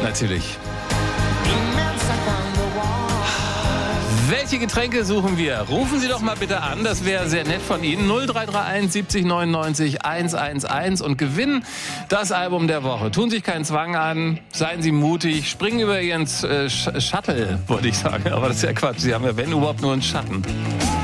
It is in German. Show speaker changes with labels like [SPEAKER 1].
[SPEAKER 1] Natürlich. Welche Getränke suchen wir? Rufen Sie doch mal bitte an, das wäre sehr nett von Ihnen. 0331 70 99 111 und gewinnen das Album der Woche. Tun sich keinen Zwang an, seien Sie mutig, springen über Ihren Shuttle, wollte ich sagen. Aber das ist ja Quatsch, Sie haben ja wenn überhaupt nur einen Schatten.